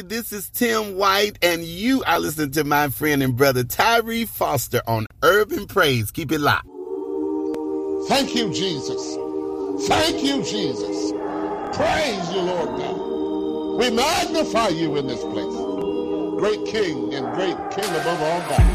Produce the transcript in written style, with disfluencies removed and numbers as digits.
This is Tim White, and you are listening to my friend and brother Tyree Foster on Urban Praise. Keep it locked. Thank you, Jesus. Thank you, Jesus. Praise you, Lord God. We magnify you in this place. Great King and great King above all gods.